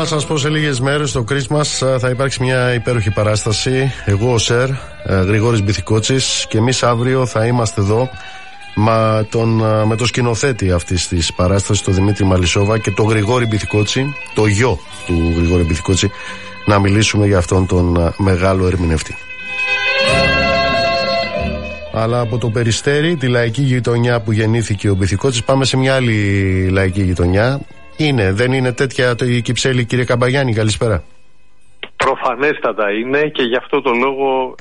να σας πω, σε λίγες μέρες στο Christmas θα υπάρξει μια υπέροχη παράσταση. Εγώ ο Σερ, Γρηγόρης Μπιθικότσης, και εμείς αύριο θα είμαστε εδώ με το σκηνοθέτη αυτής της παράστασης, τον Δημήτρη Μαλισσόβα, και τον Γρηγόρη Μπιθικότση, το γιο του Γρηγόρη Μπιθικότση, να μιλήσουμε για αυτόν τον μεγάλο ερμηνευτή. Αλλά από το Περιστέρι, τη λαϊκή γειτονιά που γεννήθηκε ο Μπιθικότσης, πάμε σε μια άλλη λαϊκή γειτονιά. Δεν είναι τέτοια η Κυψέλη, κύριε Καμπαγιάννη? Καλησπέρα. Προφανέστατα είναι, και γι' αυτό το λόγο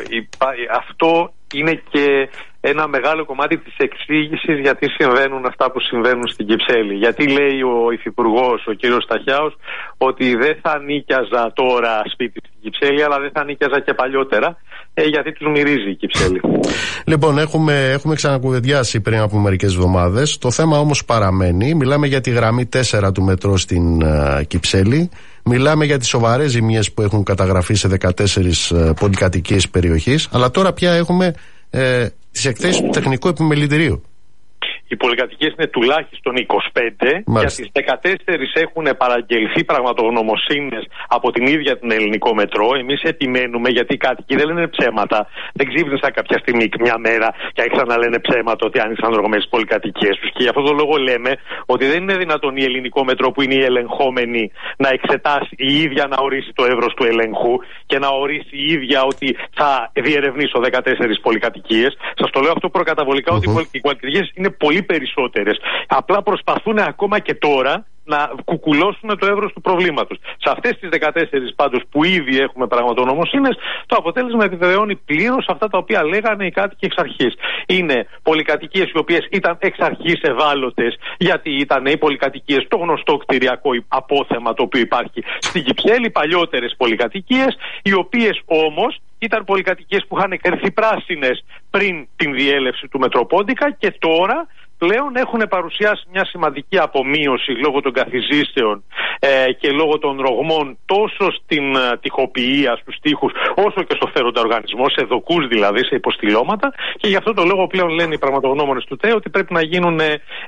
αυτό είναι και ένα μεγάλο κομμάτι της εξήγησης γιατί συμβαίνουν αυτά που συμβαίνουν στην Κυψέλη. Γιατί λέει ο Υφυπουργός, ο κύριος Σταχιάος, ότι δεν θα νίκιαζα τώρα σπίτι στην Κυψέλη, αλλά δεν θα νίκιαζα και παλιότερα, γιατί τους μυρίζει η Κυψέλη. Λοιπόν, έχουμε ξανακουβεντιάσει πριν από μερικές εβδομάδες. Το θέμα όμως παραμένει. Μιλάμε για τη γραμμή 4 του μετρό στην Κυψέλη. Μιλάμε για τις σοβαρές ζημίες που έχουν καταγραφεί σε 14 πολυκατοικίες περιοχής. Αλλά τώρα πια έχουμε τις εκθέσεις του Τεχνικού Επιμελητηρίου. Οι πολυκατοικίες είναι τουλάχιστον 25. Για τις 14 έχουν παραγγελθεί πραγματογνωμοσύνες από την ίδια την Ελληνικό Μετρό. Εμείς επιμένουμε, γιατί οι κάτοικοι δεν λένε ψέματα. Δεν ξύπνησαν κάποια στιγμή μια μέρα και άρχισαν να λένε ψέματα ότι άνοιξαν δρομές στις πολυκατοικίες τους. Και γι' αυτόν τον λόγο λέμε ότι δεν είναι δυνατόν η Ελληνικό Μετρό, που είναι η ελεγχόμενη, να εξετάσει η ίδια, να ορίσει το εύρος του ελέγχου και να ορίσει η ίδια ότι θα διερευνήσω 14 πολυκατοικίες. Σας το λέω αυτό προκαταβολικά, ότι οι πολυκατοικίες είναι πολύ περισσότερες. Απλά προσπαθούν ακόμα και τώρα να κουκουλώσουν το εύρος του προβλήματος. Σε αυτές τις 14 πάντως που ήδη έχουμε πραγματογνωμοσύνες, το αποτέλεσμα επιβεβαιώνει πλήρως αυτά τα οποία λέγανε οι κάτοικοι εξ αρχής. Είναι πολυκατοικίες οι οποίες ήταν εξ αρχής ευάλωτες, γιατί ήταν οι πολυκατοικίες, το γνωστό κτηριακό απόθεμα το οποίο υπάρχει στην Κυψέλη, παλιότερες πολυκατοικίες, οι οποίες όμως ήταν πολυκατοικίες που είχαν κρυφθεί πράσινες πριν την διέλευση του Μετροπόντικα, και τώρα πλέον έχουν παρουσιάσει μια σημαντική απομείωση λόγω των καθιζήσεων και λόγω των ρογμών, τόσο στην τοιχοποιία, στους τοίχους, όσο και στο φέροντα οργανισμό, σε δοκούς δηλαδή, σε υποστηλώματα, και γι' αυτό το λόγο πλέον λένε οι πραγματογνώμονες του ΤΕ ότι πρέπει να γίνουν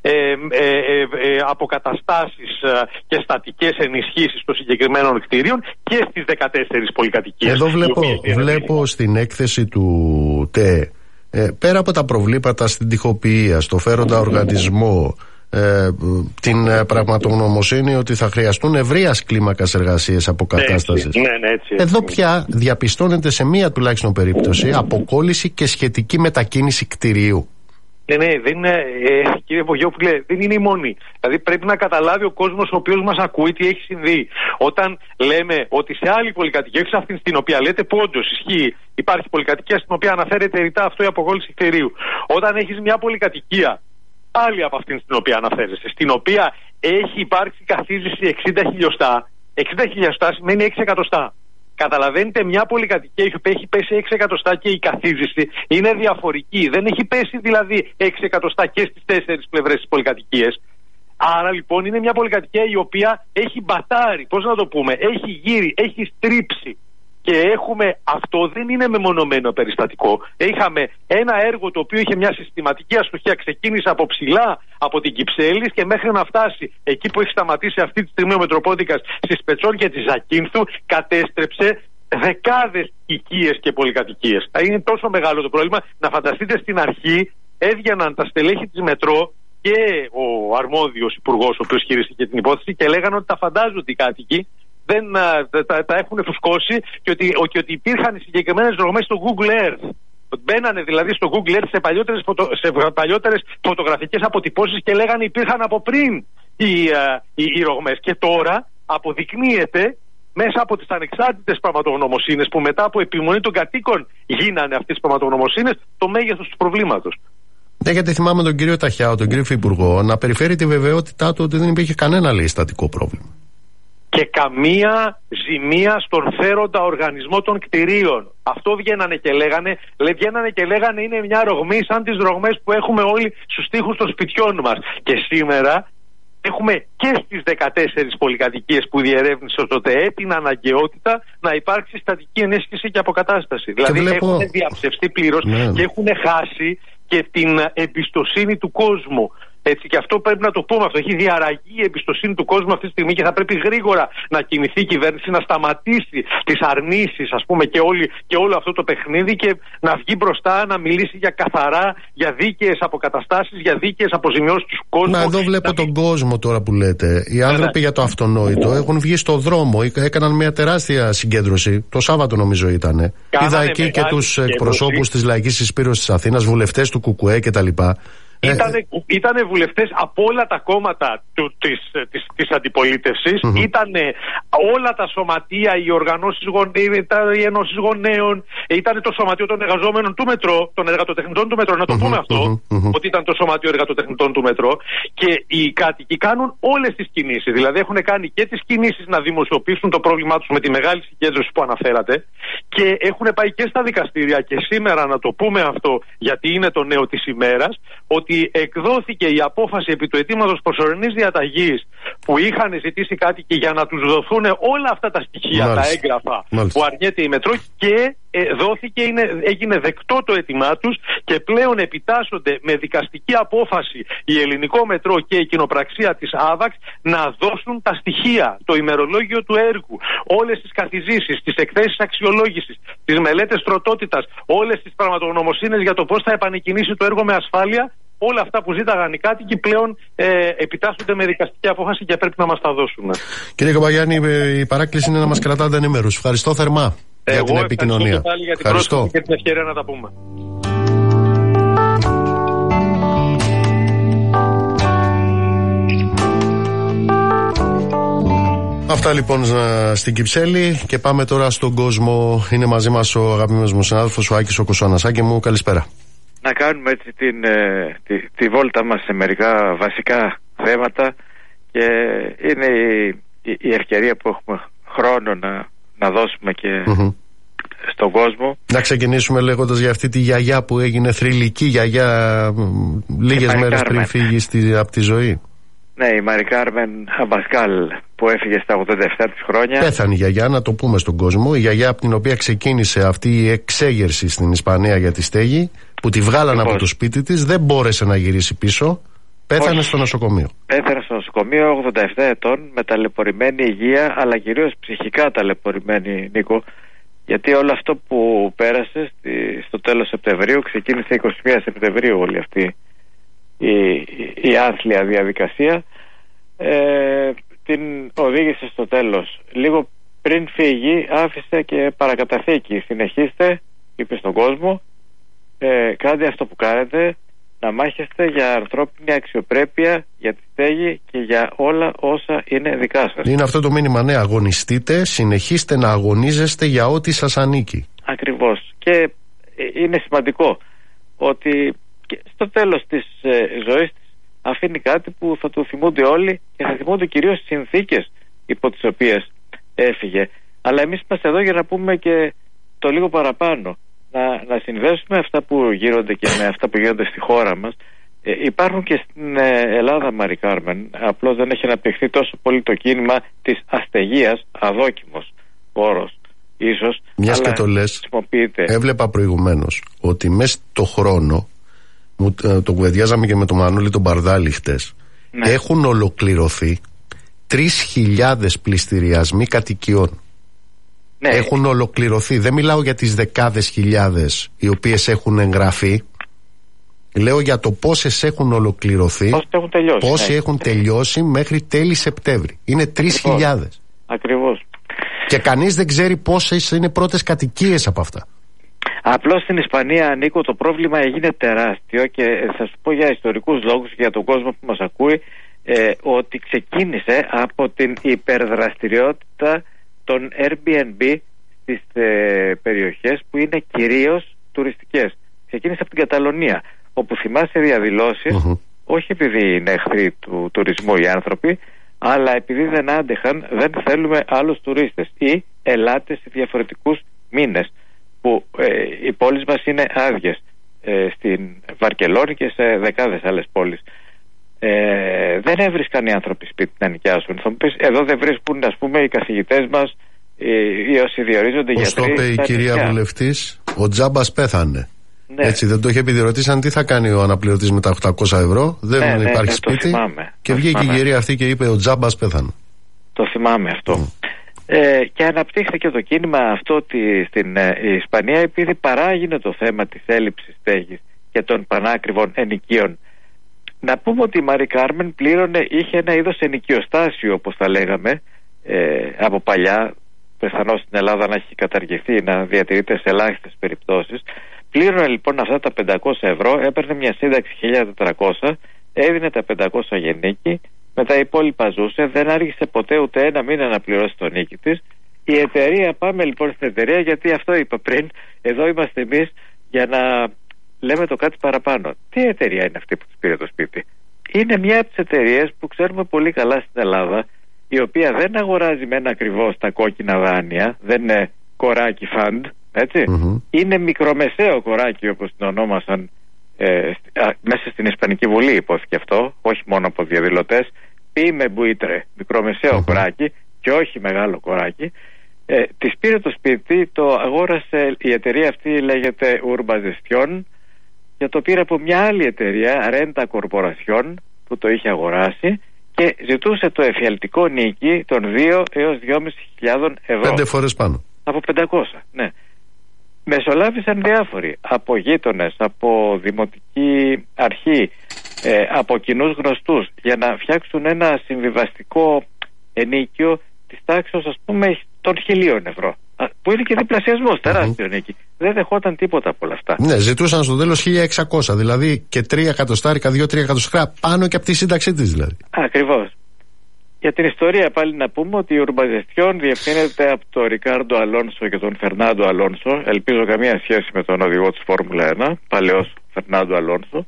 αποκαταστάσεις και στατικές ενισχύσεις των συγκεκριμένων κτηρίων και στις 14 πολυκατοικίες. Εδώ βλέπω στην έκθεση του ΤΕ, πέρα από τα προβλήματα στην τοιχοποιία, στο φέροντα οργανισμό, την πραγματογνωμοσύνη ότι θα χρειαστούν ευρείας κλίμακας εργασίες αποκατάστασης. Έτσι. Εδώ πια διαπιστώνεται σε μία τουλάχιστον περίπτωση αποκόλληση και σχετική μετακίνηση κτηρίου. Ναι, δεν είναι, κύριε Βογιόπουλε, δεν είναι η μόνη. Δηλαδή πρέπει να καταλάβει ο κόσμος ο οποίος μας ακούει τι έχει συμβεί. Όταν λέμε ότι σε άλλη πολυκατοικία, όχι σε αυτήν στην οποία λέτε, που όντως ισχύει, υπάρχει πολυκατοικία στην οποία αναφέρεται ρητά αυτό, η αποκόλληση κτηρίου. Όταν έχεις μια πολυκατοικία άλλη από αυτήν στην οποία αναφέρεσαι, στην οποία έχει υπάρξει καθίζηση 60 χιλιοστά, 60 χιλιοστά σημαίνει 6 εκατοστά. Καταλαβαίνετε, μια πολυκατοικία έχει πέσει 6 εκατοστά και η καθίζηση είναι διαφορική. Δεν έχει πέσει δηλαδή 6 εκατοστά και στις 4 πλευρές της πολυκατοικίας. Άρα λοιπόν είναι μια πολυκατοικία η οποία έχει μπατάρει, πώς να το πούμε, έχει γύρει, έχει στρίψει. Και αυτό δεν είναι μεμονωμένο περιστατικό. Είχαμε ένα έργο το οποίο είχε μια συστηματική αστοχία, ξεκίνησε από ψηλά από την Κυψέλη και μέχρι να φτάσει εκεί που έχει σταματήσει αυτή τη στιγμή ο Μετροπόντικας, στις Πετσόνια της Ζακίνθου, κατέστρεψε δεκάδες οικίες και πολυκατοικίες. Είναι τόσο μεγάλο το πρόβλημα. Να φανταστείτε, στην αρχή έβγαιναν τα στελέχη της Μετρό και ο αρμόδιος υπουργός, ο οποίος χειρίστηκε την υπόθεση, και λέγανε ότι τα φαντάζονται οι κάτοικοι, τα έχουν φουσκώσει, και ότι υπήρχαν συγκεκριμένες ρογμές στο Google Earth. Μπαίνανε δηλαδή στο Google Earth σε παλιότερες φωτογραφικές αποτυπώσεις και λέγανε υπήρχαν από πριν οι ρογμές. Και τώρα αποδεικνύεται μέσα από τις ανεξάρτητες πραγματογνωμοσύνες, που μετά από επιμονή των κατοίκων γίνανε αυτές τις πραγματογνωμοσύνες, το μέγεθος του προβλήματος. Ναι, γιατί θυμάμαι τον κύριο Ταχιάο, τον κύριο Υφυπουργό, να περιφέρει τη βεβαιότητά του ότι δεν υπήρχε κανένα, λέει, στατικό πρόβλημα. Και καμία ζημία στον φέροντα οργανισμό των κτηρίων. Αυτό βγαίνανε και λέγανε είναι μια ρογμή σαν τις ρογμές που έχουμε όλοι στους τοίχους των σπιτιών μας. Και σήμερα έχουμε και στις 14 πολυκατοικίες που διερεύνησε ο ΤΕ την αναγκαιότητα να υπάρξει στατική ενίσχυση και αποκατάσταση. Δηλαδή έχουν διαψευστεί πλήρως και έχουν χάσει και την εμπιστοσύνη του κόσμου. Έτσι, και αυτό πρέπει να το πούμε. Αυτό έχει διαραγεί η εμπιστοσύνη του κόσμου αυτή τη στιγμή και θα πρέπει γρήγορα να κινηθεί η κυβέρνηση, να σταματήσει τις αρνήσεις, ας πούμε, και όλο αυτό το παιχνίδι και να βγει μπροστά, να μιλήσει για καθαρά, για δίκαιες αποκαταστάσεις, για δίκαιες αποζημιώσεις του κόσμου. Μα εδώ βλέπω τον κόσμο τώρα που λέτε. Οι άνθρωποι για το αυτονόητο έχουν βγει στο δρόμο, έκαναν μια τεράστια συγκέντρωση. Το Σάββατο νομίζω ήταν. Είδα εκεί και τους εκπροσώπους της Λαϊκής Συσπήρωσης της Αθήνας, βουλευτές του ΚΚΕ κτλ. Ήτανε βουλευτές από όλα τα κόμματα της αντιπολίτευσης, ήτανε όλα τα σωματεία, οι οργανώσεις οι ενώσεις γονέων, ήτανε το σωματείο των εργαζόμενων του μετρό, των εργατοτεχνητών του μετρό, να το πούμε αυτό, ότι ήταν το σωματείο εργατοτεχνητών του μετρό, και οι κάτοικοι κάνουν όλες τις κινήσεις. Δηλαδή έχουν κάνει και τις κινήσεις να δημοσιοποιήσουν το πρόβλημά τους με τη μεγάλη συγκέντρωση που αναφέρατε, και έχουν πάει και στα δικαστήρια, και σήμερα να το πούμε αυτό γιατί είναι το νέο της ημέρας, ότι εκδόθηκε η απόφαση επί του αιτήματος προσωρινής διαταγής που είχαν ζητήσει κάτοικοι για να τους δοθούν όλα αυτά τα στοιχεία, τα έγγραφα που αρνιέται η Μετρό, και έγινε δεκτό το αίτημά τους, και πλέον επιτάσσονται με δικαστική απόφαση η Ελληνικό Μετρό και η κοινοπραξία της ΑΒΑΞ να δώσουν τα στοιχεία, το ημερολόγιο του έργου, όλες τις καθιζήσεις, τις εκθέσεις αξιολόγησης, τις μελέτες τροτότητας, όλες τις πραγματογνωμοσύνες για το πώς θα επανεκκινήσει το έργο με ασφάλεια. Όλα αυτά που ζήταγαν οι κάτοικοι πλέον επιτάσσονται με δικαστική απόφαση και πρέπει να μας τα δώσουν. Κύριε Κομπαγιάννη, η παράκληση είναι να μας κρατάτε ενήμερους. Ευχαριστώ θερμά για την επικοινωνία. Πάλι για την πρόσκληση και την ευκαιρία να τα πούμε. Αυτά λοιπόν στην Κυψέλη, και πάμε τώρα στον κόσμο. Είναι μαζί μας ο αγαπημένος μου συνάδελφος ο Άκης ο Κοσώνας. Άκη μου, καλησπέρα. Να κάνουμε έτσι τη βόλτα μας σε μερικά βασικά θέματα, και είναι η ευκαιρία που έχουμε χρόνο να δώσουμε και στον κόσμο. Να ξεκινήσουμε λέγοντας για αυτή τη γιαγιά που έγινε θρυλική γιαγιά λίγες μέρες πριν φύγει από τη ζωή. Ναι, η Μαρή Κάρμεν Αμπασκάλ που έφυγε στα 87 της χρόνια. Πέθανε η γιαγιά, να το πούμε στον κόσμο. Η γιαγιά από την οποία ξεκίνησε αυτή η εξέγερση στην Ισπανία για τη στέγη, που τη βγάλαν από το σπίτι της, δεν μπόρεσε να γυρίσει πίσω. Πέθανε στο νοσοκομείο. Πέθανε στο νοσοκομείο 87 ετών, με ταλαιπωρημένη υγεία, αλλά κυρίως ψυχικά ταλαιπωρημένη, Νίκο. Γιατί όλο αυτό που πέρασε στο τέλος Σεπτεμβρίου, ξεκίνησε 21 Σεπτεμβρίου όλη αυτή η άθλια διαδικασία, την οδήγησε στο τέλος. Λίγο πριν φύγει άφησε και παρακαταθήκη. Συνεχίστε, είπε στον κόσμο, κάντε αυτό που κάνετε, να μάχεστε για ανθρώπινη αξιοπρέπεια, για τη στέγη και για όλα όσα είναι δικά σας. Είναι αυτό το μήνυμα, ναι, αγωνιστείτε, συνεχίστε να αγωνίζεστε για ό,τι σας ανήκει. Ακριβώς. Και είναι σημαντικό ότι στο τέλος της ζωής της αφήνει κάτι που θα του θυμούνται όλοι, και θα θυμούνται κυρίως τις συνθήκες υπό τις οποίες έφυγε. Αλλά εμείς είμαστε εδώ για να πούμε και το λίγο παραπάνω, να συνδέσουμε αυτά που γίνονται και με αυτά που γίνονται στη χώρα μας. Υπάρχουν και στην Ελλάδα, Μαρή Κάρμεν, απλώς δεν έχει αναπτυχθεί τόσο πολύ το κίνημα της αστεγίας, αδόκιμος όρος ίσως. Μιας και το λες, έβλεπα προηγουμένως ότι μέσα στο χρόνο, το κουβεντιάζαμε και με τον Μανώλη τον Μπαρδάλη χτες, έχουν ολοκληρωθεί 3.000 πληστηριασμοί κατοικιών. Ναι. Έχουν ολοκληρωθεί. Δεν μιλάω για τις δεκάδες χιλιάδες οι οποίες έχουν εγγραφεί. Λέω για το πόσες έχουν ολοκληρωθεί, πόσοι έχουν τελειώσει μέχρι τέλη Σεπτέμβρη. Είναι 3.000. Ακριβώς. Και κανείς δεν ξέρει πόσες είναι πρώτες κατοικίες από αυτά. Απλώς στην Ισπανία, Νίκο, το πρόβλημα έγινε τεράστιο, και θα σου πω για ιστορικούς λόγους και για τον κόσμο που μας ακούει, ότι ξεκίνησε από την υπερδραστηριότητα των Airbnb στις περιοχές που είναι κυρίως τουριστικές. Ξεκίνησε από την Καταλωνία, όπου θυμάσαι διαδηλώσεις, όχι επειδή είναι εχθροί του τουρισμού οι άνθρωποι, αλλά επειδή δεν άντεχαν, δεν θέλουμε άλλους τουρίστες, ή ελάτε σε διαφορετικούς μήνες, που οι πόλεις μας είναι άδειες, στην Βαρκελόνη και σε δεκάδες άλλες πόλεις. Δεν έβρισκαν οι άνθρωποι σπίτι να νοικιάσουν. Θα μου πεις, εδώ δεν βρίσκουν, ας πούμε, οι καθηγητές μας ή όσοι διορίζονται γιατροί. Πώς το είπε η κυρία βουλευτής, ο Τζάμπας πέθανε. Ναι. Έτσι, δεν το είχε πει, ρωτήσαν τι θα κάνει ο αναπληρωτής με τα 800 ευρώ. Δεν υπάρχει σπίτι. Και βγήκε η κυρία αυτή και είπε: ο τζάμπας πέθανε. Το θυμάμαι αυτό. Και αναπτύχθηκε το κίνημα αυτό ότι στην Ισπανία, επειδή παράγεινε το θέμα της έλλειψης στέγης και των πανάκριβων ενοικίων. Να πούμε ότι η Μαρή Κάρμεν είχε ένα είδος ενοικιοστάσιο, όπως τα λέγαμε, από παλιά. Πιθανώς στην Ελλάδα να έχει καταργηθεί, να διατηρείται σε ελάχιστες περιπτώσεις. Πλήρωνε λοιπόν αυτά τα 500 ευρώ, έπαιρνε μια σύνταξη 1.400, έδινε τα 500 γεννήκη, με τα υπόλοιπα ζούσε, δεν άργησε ποτέ ούτε ένα μήνα να πληρώσει τον νίκη της. Η εταιρεία, πάμε λοιπόν στην εταιρεία, γιατί αυτό είπα πριν, εδώ είμαστε εμείς για να λέμε το κάτι παραπάνω. Τι εταιρεία είναι αυτή που της πήρε το σπίτι? Είναι μια από τις εταιρείες που ξέρουμε πολύ καλά στην Ελλάδα, η οποία δεν αγοράζει με ένα ακριβώς τα κόκκινα δάνεια, δεν είναι κοράκι φαντ, έτσι. Είναι μικρομεσαίο κοράκι, όπως την ονόμασαν μέσα στην Ισπανική Βουλή, υπόθηκε αυτό, όχι μόνο από διαδηλωτές. Πήμε μπουίτρε, μικρομεσαίο κοράκι και όχι μεγάλο κοράκι. Της πήρε το σπίτι, το αγόρασε, η εταιρεία αυτή λέγεται Urba Gestion, και το πήρε από μια άλλη εταιρεία, Renta Corporación, που το είχε αγοράσει, και ζητούσε το εφιαλτικό νίκη των 2 έως 2.500 ευρώ. 5 φορές πάνω. Από 500, ναι. Μεσολάβησαν διάφοροι, από γείτονες, από δημοτική αρχή, από κοινούς γνωστούς, για να φτιάξουν ένα συμβιβαστικό ενίκιο της τάξης, ας πούμε, των 1.000 ευρώ. Που είναι και διπλασιασμός, τεράστιο νίκη. Δεν δεχόταν τίποτα από όλα αυτά. Ναι, ζητούσαν στο τέλος 1.600, δηλαδή και 3 εκατοστάρικα, 2-3 εκατοστάρικα πάνω και από τη σύνταξή της δηλαδή. Ακριβώς. Για την ιστορία πάλι να πούμε ότι η Urba Gestion διευθύνεται από τον Ρικάρντο Αλόνσο και τον Φερνάντο Αλόνσο. Ελπίζω καμία σχέση με τον οδηγό της Φόρμουλα 1, παλαιός Φερνάντο Αλόνσο.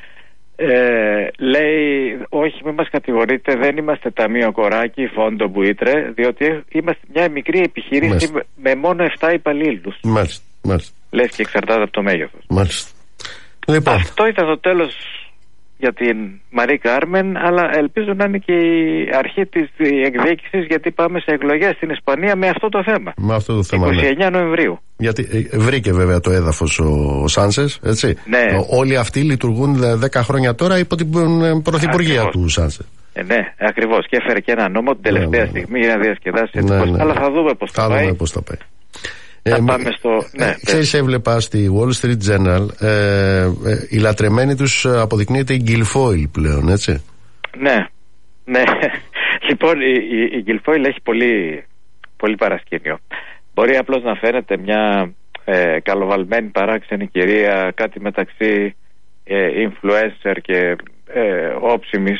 Λέει, όχι, μην μας κατηγορείτε, δεν είμαστε ταμείο κοράκι, φόντο μπουίτρε, διότι είμαστε μια μικρή επιχείρηση με μόνο 7 υπαλλήλους. Μάλιστα. Λες και εξαρτάται από το μέγεθος. Μάλιστα. Λοιπόν. Αυτό ήταν το τέλος για την Μαρή Κάρμεν, αλλά ελπίζω να είναι και η αρχή της εκδίκησης, γιατί πάμε σε εκλογές στην Ισπανία με αυτό το θέμα. Με αυτό το θέμα, 29 Νοεμβρίου. Γιατί βρήκε βέβαια το έδαφος ο Σάνσες, έτσι. Ναι. Όλοι αυτοί λειτουργούν 10 χρόνια τώρα υπό την πρωθυπουργία του Σάνσες. Ναι, ακριβώς. Και έφερε και ένα νόμο την τελευταία στιγμή για να διασκεδάσει. Αλλά θα δούμε πώς θα πάει. Θα πάμε στο... Ξέρεις, έβλεπα στη Wall Street Journal, η λατρεμένη τους αποδεικνύεται η Guilfoyle πλέον, έτσι. Ναι. Λοιπόν, η Guilfoyle έχει πολύ παρασκήνιο. Μπορεί απλώς να φαίνεται μια καλοβαλμένη παράξενη κυρία, κάτι μεταξύ influencer και όψιμης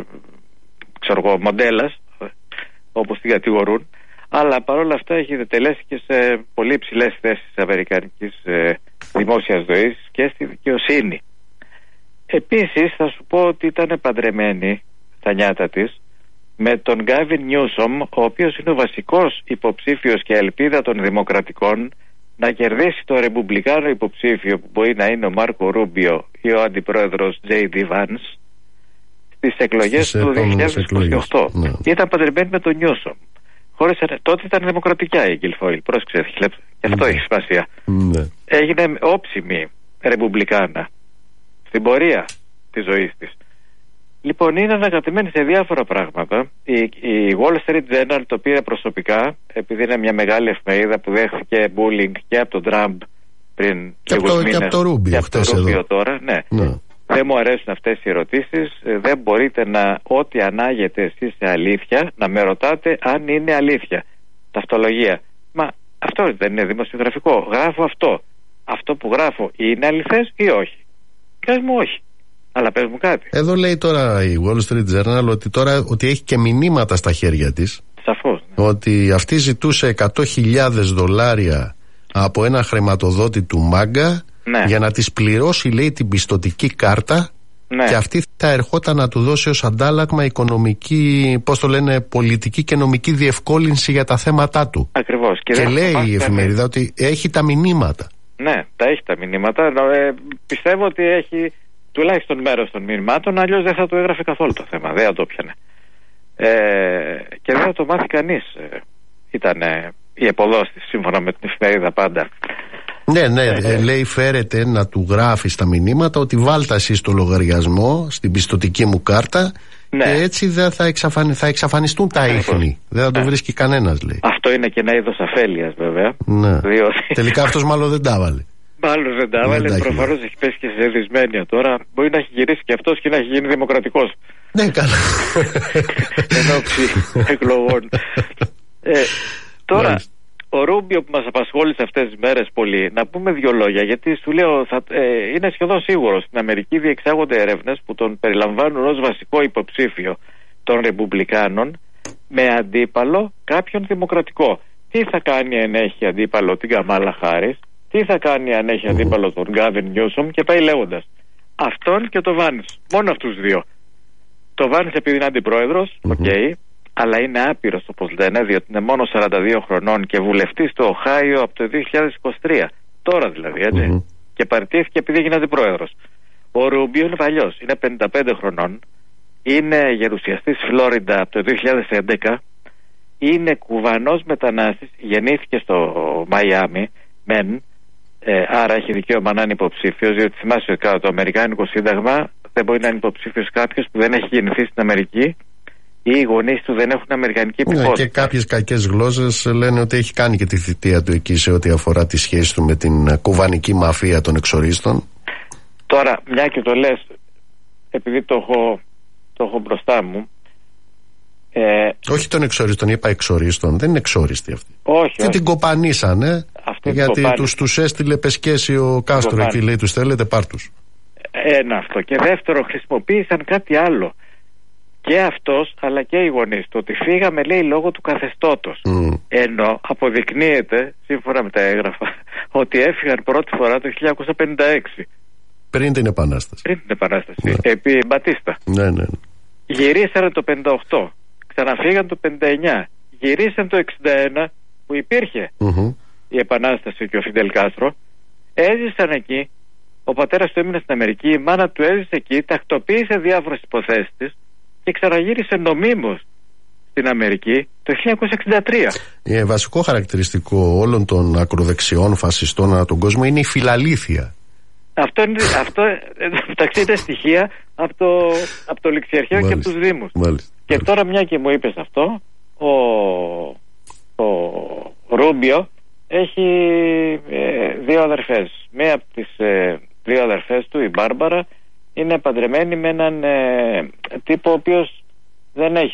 μοντέλας, όπως την κατηγορούν. Αλλά παρόλα αυτά έχει διατελέσει και σε πολύ υψηλές θέσεις της αμερικανικής δημόσιας ζωής και στη δικαιοσύνη. Επίσης θα σου πω ότι ήταν παντρεμένη στα νιάτα της με τον Γκάβιν Νιούσομ, ο οποίος είναι ο βασικός υποψήφιος και ελπίδα των δημοκρατικών να κερδίσει το ρεπουμπλικάνο υποψήφιο, που μπορεί να είναι ο Μάρκο Ρούμπιο ή ο αντιπρόεδρος J.D. Vance, στις εκλογές του 2028. Ναι. Ήταν παντρεμένη με τον Νιούσομ. Τότε ήταν δημοκρατικά η Guilfoyle, πρόσεξε, και αυτό έχει σημασία. Ναι. Έγινε όψιμη ρεπουμπλικάνα στην πορεία της ζωής της. Λοιπόν, είναι ανακατεμένη σε διάφορα πράγματα. Η Wall Street Journal το πήρε προσωπικά, επειδή είναι μια μεγάλη εφημερίδα που δέχθηκε bullying και από τον Τραμπ πριν λίγους μήνες. Και από το Ρούμπιο τώρα, ναι. Δεν μου αρέσουν αυτές οι ερωτήσεις. Δεν μπορείτε ό,τι ανάγετε εσείς σε αλήθεια, να με ρωτάτε αν είναι αλήθεια. Ταυτολογία. Μα αυτό δεν είναι δημοσιογραφικό. Γράφω αυτό. Αυτό που γράφω είναι αληθές ή όχι? Πες μου όχι. Αλλά πες μου κάτι. Εδώ λέει τώρα η Wall Street Journal ότι έχει και μηνύματα στα χέρια της. Σαφώς. Ναι. Ότι αυτή ζητούσε $100,000 από ένα χρηματοδότη του Μάγκα. Ναι. Για να της πληρώσει, λέει, την πιστωτική κάρτα, ναι. Και αυτή θα ερχόταν να του δώσει ως αντάλλαγμα οικονομική, πολιτική και νομική διευκόλυνση για τα θέματα του. Ακριβώς. Και λέει η εφημερίδα ότι έχει τα μηνύματα. Ναι, έχει τα μηνύματα. Πιστεύω ότι έχει τουλάχιστον μέρος των μηνυμάτων, αλλιώς δεν θα το έγραφε καθόλου το θέμα. Δεν θα το πιανε. Και δεν θα το μάθει κανείς. Ήταν η εποδόστη, σύμφωνα με την εφημερίδα πάντα. Ναι, λέει φέρετε να του γράφει στα μηνύματα ότι βάλτε εσείς το λογαριασμό στην πιστωτική μου κάρτα και έτσι δεν θα εξαφανιστούν τα ίχνη. Δεν θα το βρίσκει κανένας, λέει. Αυτό είναι και ένα είδος αφέλειας, βέβαια. Ναι. Τελικά αυτός μάλλον δεν τα έβαλε. Μάλλον δεν τα έβαλε, προφανώς έχει πέσει και σε δυσμένεια τώρα. Μπορεί να έχει γυρίσει και αυτός και να έχει γίνει δημοκρατικός. Ναι, καλά. Εν όψη εκλογών. Τώρα, ο Ρούμπιο που μας απασχόλησε αυτές τις μέρες πολύ, να πούμε δύο λόγια, γιατί σου λέω είναι σχεδόν σίγουρο στην Αμερική διεξάγονται έρευνες που τον περιλαμβάνουν ως βασικό υποψήφιο των Ρεπουμπλικάνων με αντίπαλο κάποιον δημοκρατικό. Τι θα κάνει αν έχει αντίπαλο την Καμάλα Χάρις, τι θα κάνει αν έχει αντίπαλο τον Γκάβιν Νιούσομ και πάει λέγοντας. Αυτόν και το Βάνς, μόνο αυτούς δύο. Το Βάνς επειδή είναι αντιπρόεδρος, αλλά είναι άπειρος όπως λένε, διότι είναι μόνο 42 χρονών και βουλευτής στο Οχάιο από το 2023. Τώρα δηλαδή, έτσι. Και παραιτήθηκε επειδή έγινε αντιπρόεδρος. Ο Ρούμπιο είναι παλιός, είναι 55 χρονών. Είναι γερουσιαστής Φλόριντα από το 2011. Είναι Κουβανός μετανάστης, γεννήθηκε στο Μαϊάμι, άρα έχει δικαίωμα να είναι υποψήφιος, διότι θυμάσαι ότι το Αμερικάνικο Σύνταγμα δεν μπορεί να είναι υποψήφιος κάποιος που δεν έχει γεννηθεί στην Αμερική ή οι γονείς του δεν έχουν αμερικανική υπηκότητα. Και κάποιες κακές γλώσσες λένε ότι έχει κάνει και τη θητεία του εκεί σε ό,τι αφορά τη σχέση του με την κουβανική μαφία των εξορίστων. Τώρα, μια και το λες, επειδή το έχω μπροστά μου. Όχι των εξορίστων, είπα εξορίστων, δεν είναι εξόριστοι αυτοί. Όχι. Και την κοπανίσανε, γιατί τους έστειλε πεσκέση ο Κάστρο εκεί, λέει, τους θέλετε, πάρτους. Ένα αυτό. Και δεύτερο, χρησιμοποίησαν κάτι άλλο. Και αυτός αλλά και οι γονείς του, ότι φύγαμε, λέει, λόγω του καθεστώτος. Ενώ αποδεικνύεται, σύμφωνα με τα έγγραφα, ότι έφυγαν πρώτη φορά το 1956. Πριν την Επανάσταση. Επί Μπατίστα. Ναι. Γυρίσανε το 58. Ξαναφύγαν το 59. Γυρίσαν το 61 που υπήρχε η Επανάσταση και ο Φιντελ Κάστρο. Έζησαν εκεί. Ο πατέρας του έμεινε στην Αμερική. Η μάνα του έζησε εκεί. Τακτοποίησε διάφορες υποθέσεις της και ξαναγύρισε νομίμως στην Αμερική το 1963. Βασικό χαρακτηριστικό όλων των ακροδεξιών φασιστών ανά τον κόσμο είναι η φιλαλήθεια. Αυτό μεταξύ είναι στοιχεία από το Ληξιαρχείο και από τους Δήμους. Και τώρα, μια και μου είπες αυτό, ο Ρούμπιο έχει δύο αδερφές. Μία από τις δύο αδερφές του, η Μπάρμπαρα, είναι παντρεμένη με έναν τύπο ο οποίος δεν έχει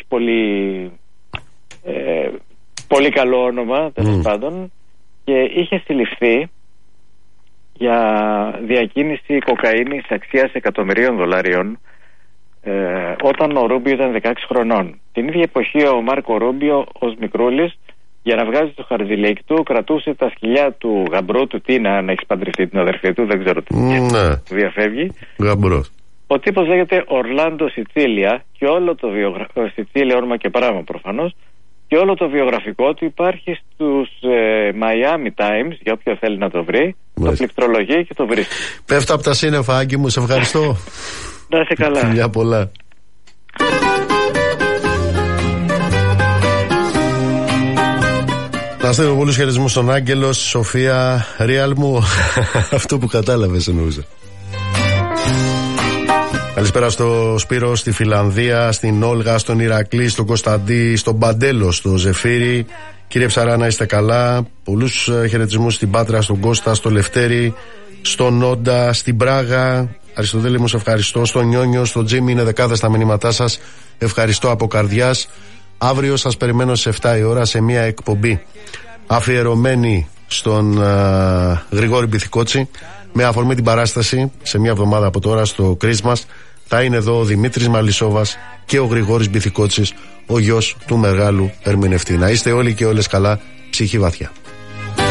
πολύ καλό όνομα, τέλος πάντων, και είχε συλληφθεί για διακίνηση κοκαίνης αξίας $100,000,000 όταν ο Ρούμπιο ήταν 16 χρονών. Την ίδια εποχή ο Μάρκο Ρούμπιο ως μικρούλης, για να βγάζει το χαρτζηλίκι του, κρατούσε τα σκυλιά του γαμπρού του. Τίνα, αν έχει παντρευτεί την αδερφή του, δεν ξέρω τι διαφεύγει. Γαμπρός. Ο τύπος λέγεται Ορλάντο Σιτσίλια και όλο το βιογραφικό, Σιτσίλια όνομα και πράγμα προφανώς, και όλο το βιογραφικό του υπάρχει στους Miami Times, για όποιο θέλει να το βρει. Το πληκτρολογεί και το βρίσκει. Πέφτω από τα σύννεφα, Άγγι μου, σε ευχαριστώ. Να είσαι καλά. Φιλιά πολλά. Να στείλω πολλούς χαιρετισμούς στον Άγγελο, στη Σοφία, Real μου. Αυτό που κατάλαβες εννοούσα. Καλησπέρα στο Σπύρο, στη Φιλανδία, στην Όλγα, στον Ηρακλή, στον Κωνσταντή, στον Παντέλο, στο Ζεφύρι. Κύριε Ψαρά, να είστε καλά. Πολλούς χαιρετισμούς στην Πάτρα, στον Κώστα, στο Λευτέρη, στον Όντα, στην Πράγα. Αριστοτέλη μου, σε ευχαριστώ. Στον Νιόνιο, στον Τζίμι, είναι δεκάδες τα μηνύματά σας. Ευχαριστώ από καρδιάς. Αύριο σας περιμένω στις 7 η ώρα σε μια εκπομπή αφιερωμένη στον Γρηγόρη Μπιθικότσι, με αφορμή την παράσταση σε μια εβδομάδα από τώρα στο Christmas. Θα είναι εδώ ο Δημήτρης Μαλισσόβας και ο Γρηγόρης Μπιθικότσης, ο γιος του μεγάλου ερμηνευτή. Να είστε όλοι και όλες καλά, ψυχή βαθιά.